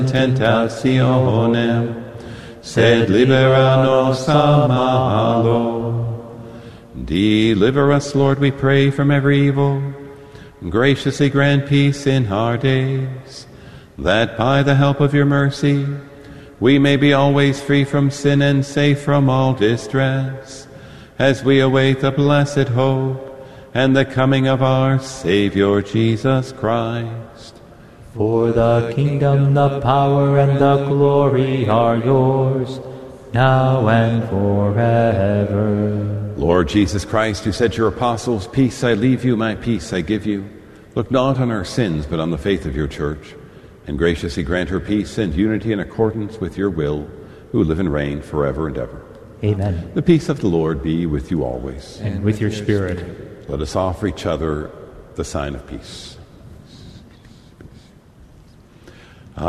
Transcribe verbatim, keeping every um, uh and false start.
tentationem, sed libera nos a malo. Deliver us, Lord, we pray, from every evil. Graciously grant peace in our days, that by the help of your mercy we may be always free from sin and safe from all distress, as we await the blessed hope and the coming of our Savior Jesus Christ. For the kingdom, the power, and the glory are yours, now and forever. Lord Jesus Christ, who said to your apostles, "Peace I leave you, my peace I give you," look not on our sins, but on the faith of your church, and graciously grant her peace and unity in accordance with your will, who live and reign forever and ever. Amen. The peace of the Lord be with you always. And with your spirit. Let us offer each other the sign of peace.